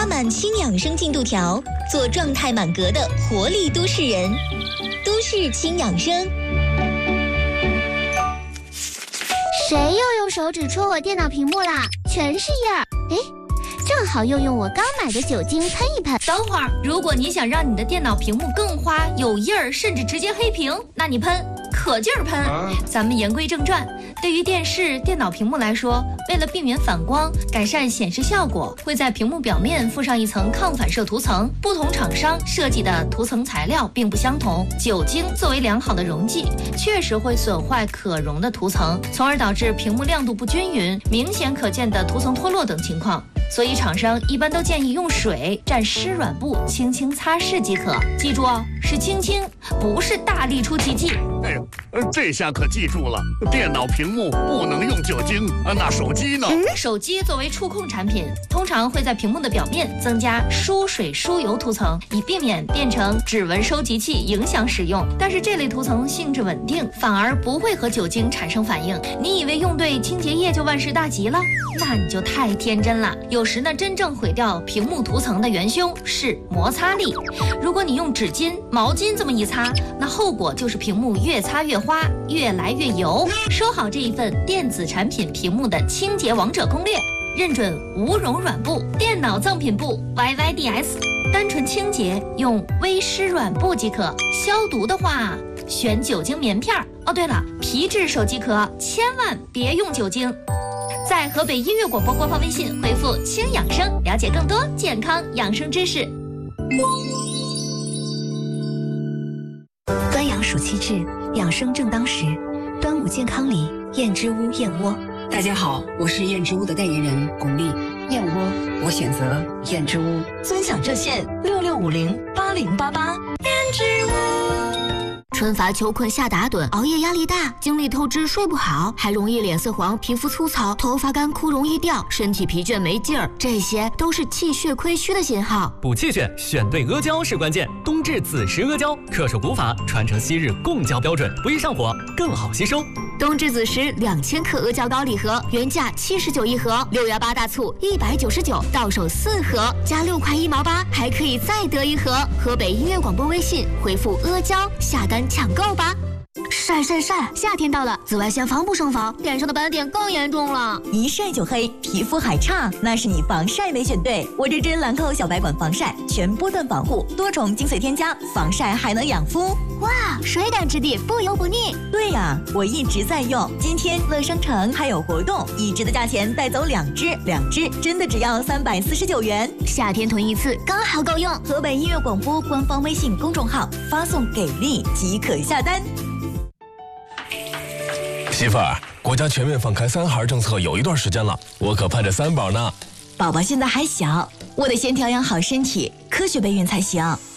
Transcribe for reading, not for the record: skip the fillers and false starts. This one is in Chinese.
插满轻养生进度条，做状态满格的活力都市人。都市轻养生。 谁又用手指戳我电脑屏幕啦？全是印儿。哎，正好用我刚买的酒精喷一喷。 等会儿，如果你想让你的电脑屏幕更花、有印儿，甚至直接黑屏，那你喷，可劲儿喷。咱们言归正传，对于电视、电脑屏幕来说，为了避免反光，改善显示效果，会在屏幕表面附上一层抗反射涂层。不同厂商设计的涂层材料并不相同，酒精作为良好的溶剂，确实会损坏可溶的涂层，从而导致屏幕亮度不均匀、明显可见的涂层脱落等情况。所以厂商一般都建议用水蘸湿软布轻轻擦拭即可。记住哦，是轻轻，不是大力出奇迹。 哎呦，这下可记住了，电脑屏幕不能用酒精啊。那手机呢？ 手机作为触控产品，通常会在屏幕的表面增加疏水疏油涂层，以避免变成指纹收集器影响使用。但是这类涂层性质稳定，反而不会和酒精产生反应。你以为用对清洁液就万事大吉了？那你就太天真了。有时呢，真正毁掉屏幕涂层的元凶是摩擦力。如果你用纸巾、毛巾这么一擦，那后果就是屏幕越擦越花，越来越油。收好这一份电子产品屏幕的清洁王者攻略，认准无溶软布、电脑赠品布 YYDS， 单纯清洁用微湿软布即可。消毒的话，选酒精棉片。哦，对了，皮质手机壳千万别用酒精。在河北音乐广播官方微信回复“轻养生”，了解更多健康养生知识。 端阳暑气至，养生正当时。端午健康礼，燕之屋燕窝。 大家好，我是燕之屋的代言人巩俐。燕窝，我选择燕之屋。 尊享热线66508088。燕之屋。 春乏秋困夏打盹，熬夜压力大，精力透支睡不好，还容易脸色黄、皮肤粗糙、头发干枯容易掉，身体疲倦没劲儿，这些都是气血亏虚的信号。 补气血，选对阿胶是关键。冬至子时阿胶，恪守古法，传承昔日贡胶标准，不易上火，更好吸收。 冬至子时2000克阿胶膏礼盒，原价79一盒，6月8大促199，到手4盒，加6块1毛8，还可以再得一盒。河北音乐广播微信回复阿胶下单抢购吧。晒，夏天到了，紫外线防不胜防，脸上的斑点更严重了。 一晒就黑，皮肤还差，那是你防晒没选对。我这支兰蔻小白管防晒，全波段防护，多重精髓添加，防晒还能养肤。 哇，水感质地，不油不腻。 对呀，我一直在用。今天乐商城还有活动，一支的价钱带走2支，2支真的只要349元。 夏天囤一次刚好够用。 河北音乐广播官方微信公众号发送给力即可下单。 媳妇儿，国家全面放开3孩政策有一段时间了，我可盼着3宝呢。 宝宝现在还小，我得先调养好身体，科学备孕才行。